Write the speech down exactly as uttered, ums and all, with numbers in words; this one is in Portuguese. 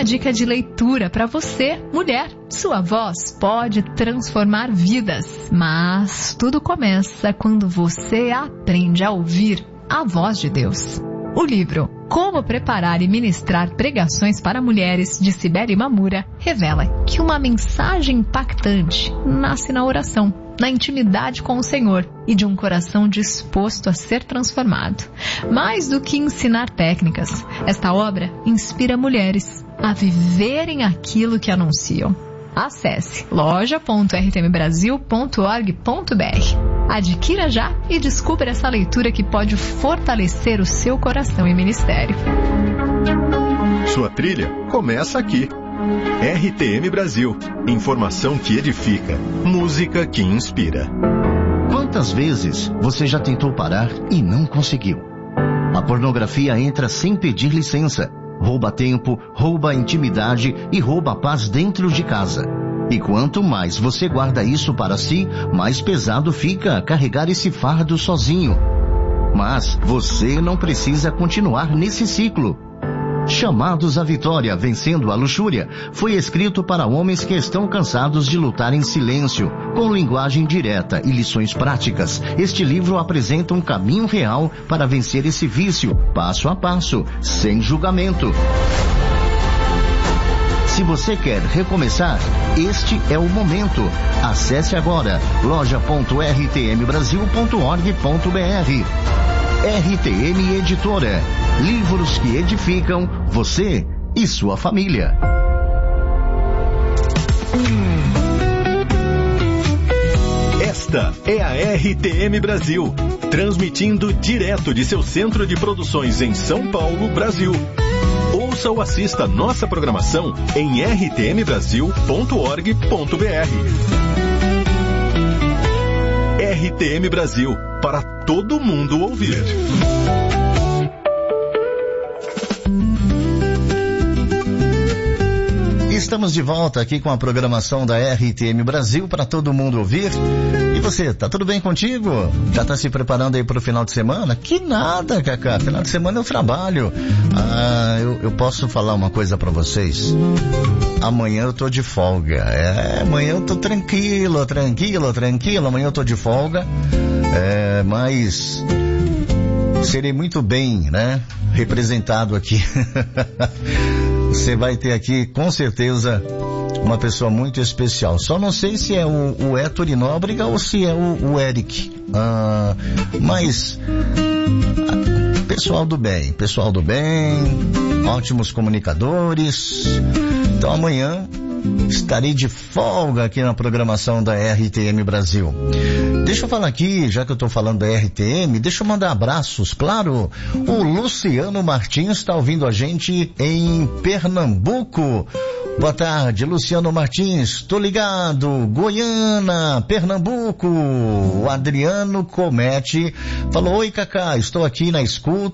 dica de leitura para você, mulher. Sua voz pode transformar vidas, mas tudo começa quando você aprende a ouvir a voz de Deus. O livro Como Preparar e Ministrar Pregações para Mulheres, de Cibele Mamura, revela que uma mensagem impactante nasce na oração, na intimidade com o Senhor e de um coração disposto a ser transformado. Mais do que ensinar técnicas, esta obra inspira mulheres a viverem aquilo que anunciam. Acesse loja ponto r t m brasil ponto org ponto b r. Adquira já e descubra essa leitura que pode fortalecer o seu coração e ministério. Sua trilha começa aqui. R T M Brasil. Informação que edifica. Música que inspira. Quantas vezes você já tentou parar e não conseguiu? A pornografia entra sem pedir licença. Rouba tempo, rouba intimidade e rouba a paz dentro de casa. E quanto mais você guarda isso para si, mais pesado fica carregar esse fardo sozinho. Mas você não precisa continuar nesse ciclo. Chamados à Vitória, Vencendo a Luxúria, foi escrito para homens que estão cansados de lutar em silêncio, com linguagem direta e lições práticas. Este livro apresenta um caminho real para vencer esse vício, passo a passo, sem julgamento. Se você quer recomeçar, este é o momento. Acesse agora loja ponto r t m brasil ponto org ponto b r. R T M Editora. Livros que edificam você e sua família. Esta é a R T M Brasil, transmitindo direto de seu centro de produções em São Paulo, Brasil. Ouça ou assista nossa programação em r t m brasil ponto org ponto b r. R T M Brasil, para todo mundo ouvir. Estamos de volta aqui com a programação da R T M Brasil para todo mundo ouvir. E você, tá tudo bem contigo? Já tá se preparando aí pro final de semana? Que nada, Cacá. Final de semana eu trabalho. Ah, eu, eu posso falar uma coisa para vocês? Amanhã eu tô de folga. É, amanhã eu tô tranquilo, tranquilo, tranquilo. Amanhã eu tô de folga. É, mas serei muito bem, né? Representado aqui. Você vai ter aqui, com certeza, uma pessoa muito especial. Só não sei se é o, o Héctor Nóbrega ou se é o, o Eric. Ah, mas, pessoal do bem, pessoal do bem, ótimos comunicadores. Então amanhã estarei de folga aqui na programação da R T M Brasil. Deixa eu falar aqui, já que eu estou falando da R T M, deixa eu mandar abraços, claro. O Luciano Martins está ouvindo a gente em Pernambuco. Boa tarde, Luciano Martins, tô ligado, Goiânia, Pernambuco. O Adriano Comete falou: oi, Cacá, estou aqui na escuta.